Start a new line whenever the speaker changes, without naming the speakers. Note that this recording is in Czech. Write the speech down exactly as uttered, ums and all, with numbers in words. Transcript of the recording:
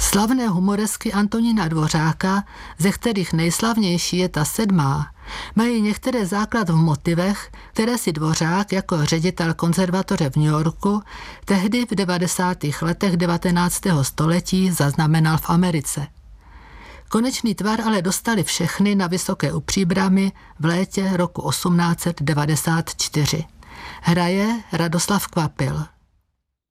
Slavné humoresky Antonína Dvořáka, ze kterých nejslavnější je ta sedmá, mají některé základ v motivech, které si Dvořák jako ředitel konzervatoře v New Yorku tehdy v devadesátých letech devatenáctého století zaznamenal v Americe. Konečný tvar ale dostali všechny na Vysoké u Příbrami v létě roku osmnáct set devadesát čtyři. Hraje Radoslav Kvapil.